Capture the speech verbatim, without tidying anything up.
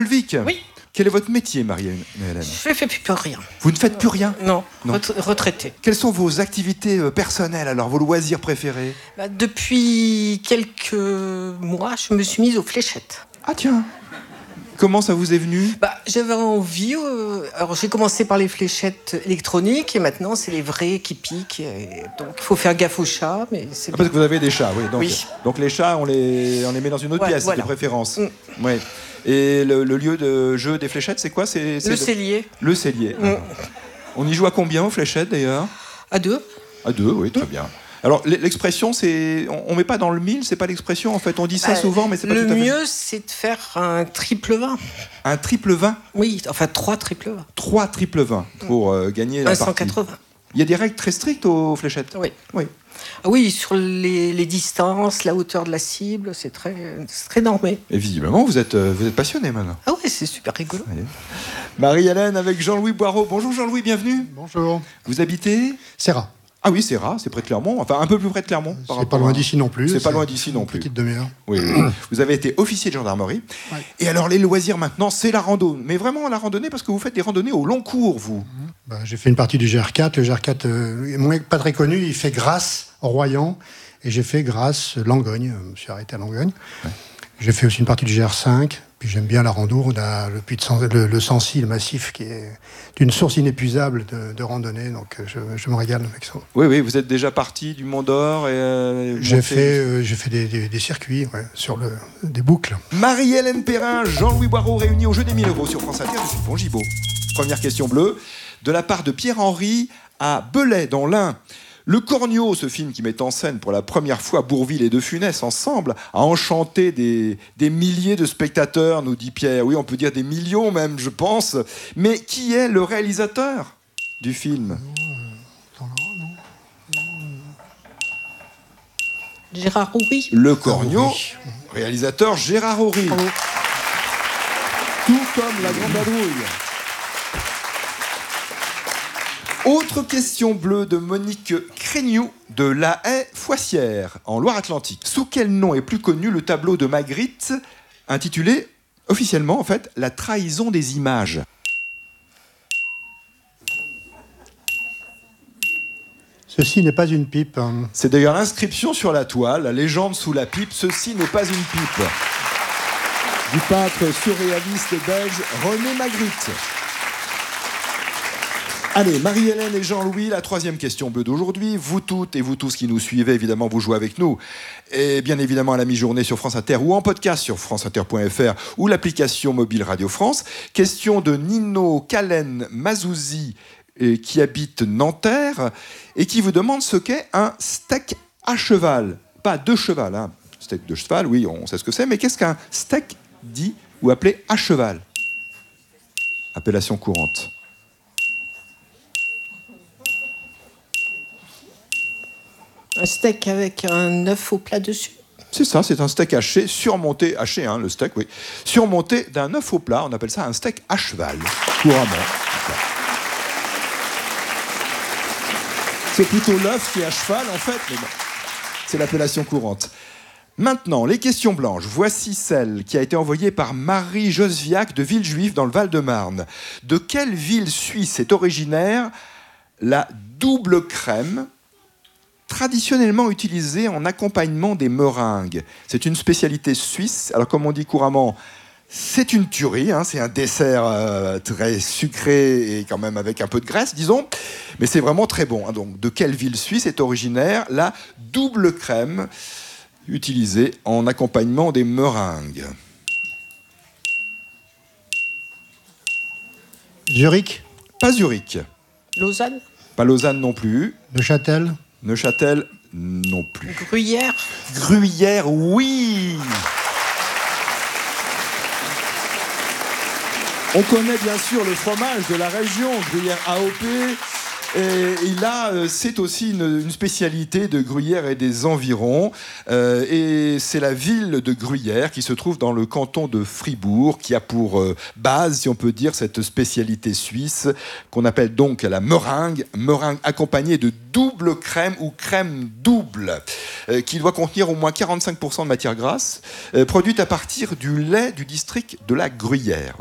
Vic. Oui. Quel est votre métier, Marie-Hélène? Je ne fais plus rien. Vous ne faites plus rien? Non, Non. retraité. Quelles sont vos activités euh, personnelles, alors, vos loisirs préférés? Bah, depuis quelques mois, je me suis mise aux fléchettes. Ah tiens. Comment ça vous est venu? Bah, j'avais envie. Euh, alors j'ai commencé par les fléchettes électroniques et maintenant c'est les vraies qui piquent. Et donc il faut faire gaffe aux chats, mais c'est Ah, parce que vous avez des chats, oui. Donc, Oui. donc les chats, on les, on les met dans une autre Ouais, pièce voilà. de préférence. Mm. Ouais. Et le, le lieu de jeu des fléchettes, c'est quoi? C'est, c'est le de- cellier. Le cellier. Mm. On y joue à combien aux fléchettes d'ailleurs? À deux. À deux, oui, très bien. Alors l'expression, c'est, on, on met pas dans le mille, c'est pas l'expression en fait. On dit ça Bah, souvent, mais c'est pas le tout à fait. mieux, c'est de faire un triple vingt. Un triple vingt, Oui, enfin trois triple vingt. trois triple vingt pour euh, gagner la Un cent partie. quatre-vingts. Il y a des règles très strictes aux fléchettes. Oui. Oui. Ah oui, sur les, les distances, la hauteur de la cible, c'est très, c'est très normé. Et visiblement, vous êtes, euh, vous êtes passionné maintenant. Ah oui, c'est super rigolo. Voyez. Marie-Hélène avec Jean-Louis Boireau. Bonjour Jean-Louis, bienvenue. Bonjour. Vous habitez? Serra. Ah oui, c'est rare, c'est près de Clermont. Enfin, un peu plus près de Clermont. par C'est rapport pas loin à- d'ici non plus. C'est pas loin d'ici non plus. Petite demi-heure. Oui, oui. Vous avez été officier de gendarmerie. Ouais. Et alors, les loisirs maintenant, c'est la rando. Mais vraiment la randonnée, parce que vous faites des randonnées au long cours, vous. Bah, j'ai fait une partie du G R quatre. Le G R quatre, euh, moins- pas très connu, il fait Grasse, Royan. Et j'ai fait Grasse, Langogne. Je me suis arrêté à Langogne. Ouais. J'ai fait aussi une partie du G R cinq. Puis j'aime bien la rando. On a le puits de San- le, le Sancy, le massif, qui est une source inépuisable de, de randonnée. Donc je, je me régale avec ça. Oui, oui, vous êtes déjà parti du Mont d'Or. et, euh, J'ai monté- fait, euh, j'ai fait des, des- des circuits, ouais, sur le, des boucles. Marie-Hélène Perrin, Jean-Louis Boireau réunis au jeu des mille euros sur France Inter. Je suis Bon Gibaud. Première question bleue. De la part de Pierre-Henri à Belay, dans l'Ain. Le Cornio, ce film qui met en scène pour la première fois Bourvil et De Funès ensemble, a enchanté des, des milliers de spectateurs, nous dit Pierre. Oui, on peut dire des millions même, je pense. Mais qui est le réalisateur du film? Gérard Houry. Le Cornio, Houry. réalisateur Gérard Houry. Bravo. Tout comme la Grande Vadrouille. Autre question bleue de Monique Crégnoux de La Haye-Foissière, en Loire-Atlantique. Sous quel nom est plus connu le tableau de Magritte, intitulé officiellement, en fait, La trahison des images? Ceci n'est pas une pipe. hein. C'est d'ailleurs l'inscription sur la toile, la légende sous la pipe, ceci n'est pas une pipe. Du peintre surréaliste belge René Magritte. Allez, Marie-Hélène et Jean-Louis, la troisième question bleue d'aujourd'hui. Vous toutes et vous tous qui nous suivez, évidemment, vous jouez avec nous. Et bien évidemment à la mi-journée sur France Inter ou en podcast sur franceinter point f r ou l'application mobile Radio France. Question de Nino Kalen Mazouzi, euh, qui habite Nanterre et qui vous demande ce qu'est un steak à cheval. Pas de cheval, hein. Steak de cheval, oui, on sait ce que c'est, mais qu'est-ce qu'un steak dit ou appelé à cheval? Appellation courante. Un steak avec un œuf au plat dessus. C'est ça, c'est un steak haché, surmonté, haché, hein, le steak, oui, surmonté d'un œuf au plat. On appelle ça un steak à cheval, couramment. C'est plutôt l'œuf qui est à cheval, en fait, mais bon, c'est l'appellation courante. Maintenant, les questions blanches. Voici celle qui a été envoyée par Marie Josviac de Villejuif dans le Val-de-Marne. De quelle ville suisse est originaire la double crème, traditionnellement utilisée en accompagnement des meringues? C'est une spécialité suisse. Alors, comme on dit couramment, c'est une tuerie, hein, c'est un dessert euh, très sucré et quand même avec un peu de graisse, disons. Mais c'est vraiment très bon. Hein. Donc, de quelle ville suisse est originaire la double crème utilisée en accompagnement des meringues? Zurich, Pas Zurich, Lausanne. pas Lausanne non plus, Neuchâtel, Neuchâtel non plus. Gruyère. Gruyère, oui. On connaît bien sûr le fromage de la région, Gruyère A O P, Et, et là, euh, c'est aussi une, une spécialité de Gruyère et des environs. Euh, et c'est la ville de Gruyère qui se trouve dans le canton de Fribourg, qui a pour euh, base, si on peut dire, cette spécialité suisse qu'on appelle donc la meringue, meringue accompagnée de double crème ou crème double, euh, qui doit contenir au moins quarante-cinq pour cent de matière grasse, euh, produite à partir du lait du district de la Gruyère.